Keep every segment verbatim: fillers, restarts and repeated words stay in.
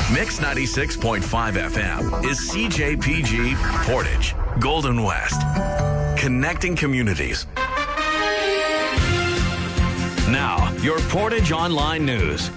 Mix ninety-six point five F M is C J P G Portage, Golden West. Connecting communities. Now, your Portage Online News.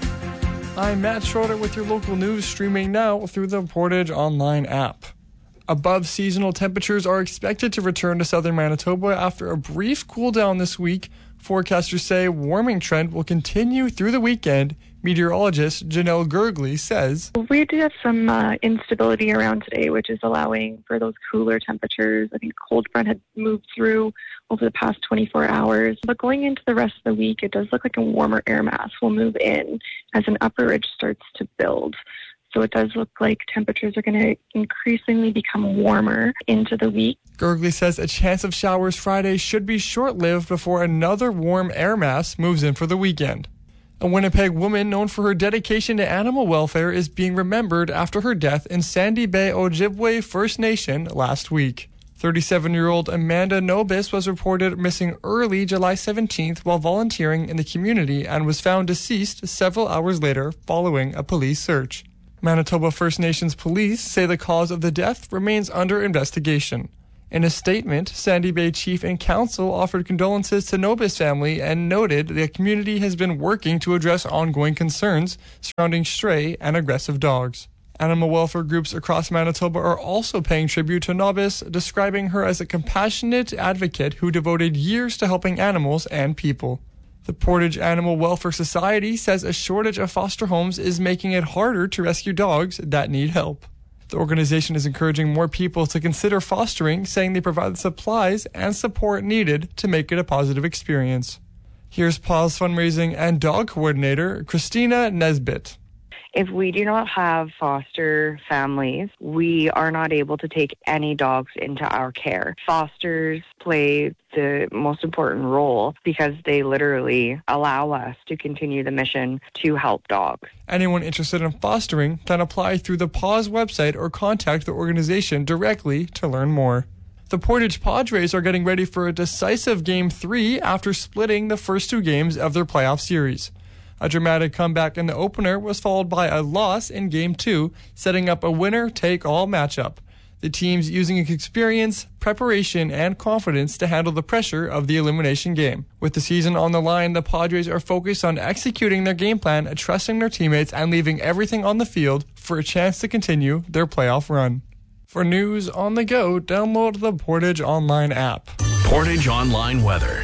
I'm Matt Schroeder with your local news, streaming now through the Portage Online app. Above seasonal temperatures are expected to return to southern Manitoba after a brief cool down this week. Forecasters say warming trend will continue through the weekend. Meteorologist Janelle Gurgley says, We do have some uh, instability around today, which is allowing for those cooler temperatures. I think cold front had moved through over the past twenty-four hours. But going into the rest of the week, it does look like a warmer air mass will move in as an upper ridge starts to build. So it does look like temperatures are going to increasingly become warmer into the week. Gurgley says a chance of showers Friday should be short-lived before another warm air mass moves in for the weekend. A Winnipeg woman known for her dedication to animal welfare is being remembered after her death in Sandy Bay Ojibwe First Nation last week. thirty-seven-year-old Amanda Nobis was reported missing early July seventeenth while volunteering in the community and was found deceased several hours later following a police search. Manitoba First Nations police say the cause of the death remains under investigation. In a statement, Sandy Bay Chief and Council offered condolences to Nobis family and noted the community has been working to address ongoing concerns surrounding stray and aggressive dogs. Animal welfare groups across Manitoba are also paying tribute to Nobis, describing her as a compassionate advocate who devoted years to helping animals and people. The Portage Animal Welfare Society says a shortage of foster homes is making it harder to rescue dogs that need help. The organization is encouraging more people to consider fostering, saying they provide the supplies and support needed to make it a positive experience. Here's Paws Fundraising and Dog Coordinator Christina Nesbitt. If we do not have foster families, we are not able to take any dogs into our care. Fosters play the most important role because they literally allow us to continue the mission to help dogs. Anyone interested in fostering can apply through the Paws website or contact the organization directly to learn more. The Portage Padres are getting ready for a decisive Game three after splitting the first two games of their playoff series. A dramatic comeback in the opener was followed by a loss in Game two, setting up a winner-take-all matchup. The teams using experience, preparation, and confidence to handle the pressure of the elimination game. With the season on the line, the Padres are focused on executing their game plan, trusting their teammates, and leaving everything on the field for a chance to continue their playoff run. For news on the go, download the Portage Online app. Portage Online weather.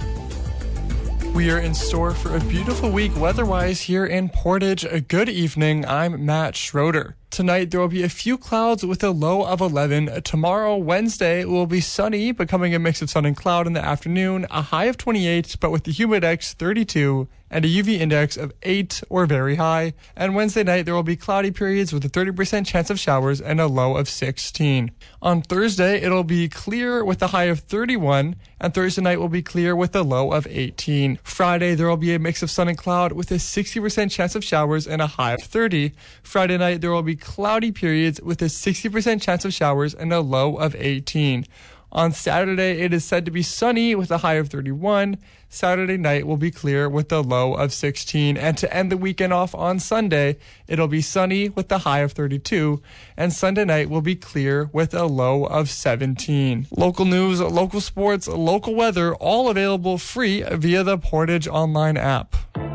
We are in store for a beautiful week weather-wise here in Portage. A good evening. I'm Matt Schroeder. Tonight, there will be a few clouds with a low of eleven. Tomorrow, Wednesday, will be sunny, becoming a mix of sun and cloud in the afternoon. A high of twenty-eight, but with the humidex thirty-two and a U V index of eight or very high. And Wednesday night, there will be cloudy periods with a thirty percent chance of showers and a low of sixteen. On Thursday, it'll be clear with a high of thirty-one, and Thursday night will be clear with a low of eighteen. Friday, there will be a mix of sun and cloud with a sixty percent chance of showers and a high of thirty. Friday night, there will be cloudy periods with a sixty percent chance of showers and a low of eighteen. On Saturday, it is said to be sunny with a high of thirty-one. Saturday night will be clear with a low of sixteen. And to end the weekend off on Sunday, it'll be sunny with a high of thirty-two. And Sunday night will be clear with a low of seventeen. Local news, local sports, local weather, all available free via the Portage Online app.